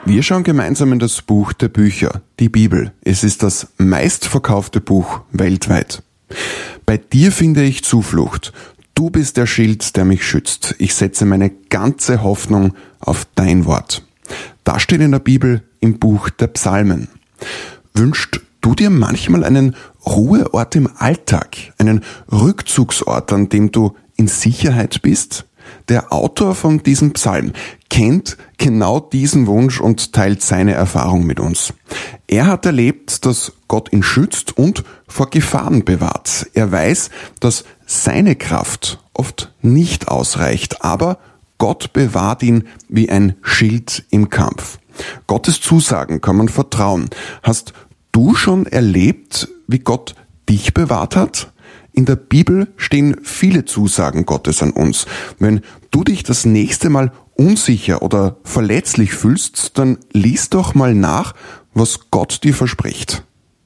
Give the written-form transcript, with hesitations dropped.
Wir schauen gemeinsam in das Buch der Bücher, die Bibel. Es ist das meistverkaufte Buch weltweit. Bei dir finde ich Zuflucht. Du bist der Schild, der mich schützt. Ich setze meine ganze Hoffnung auf dein Wort. Das steht in der Bibel im Buch der Psalmen. Wünschst du dir manchmal einen Ruheort im Alltag, einen Rückzugsort, an dem du in Sicherheit bist? Der Autor von diesem Psalm kennt genau diesen Wunsch und teilt seine Erfahrung mit uns. Er hat erlebt, dass Gott ihn schützt und vor Gefahren bewahrt. Er weiß, dass seine Kraft oft nicht ausreicht, aber Gott bewahrt ihn wie ein Schild im Kampf. Gottes Zusagen kann man vertrauen. Hast du schon erlebt, wie Gott dich bewahrt hat? In der Bibel stehen viele Zusagen Gottes an uns. Wenn du dich das nächste Mal unsicher oder verletzlich fühlst, dann lies doch mal nach, was Gott dir verspricht.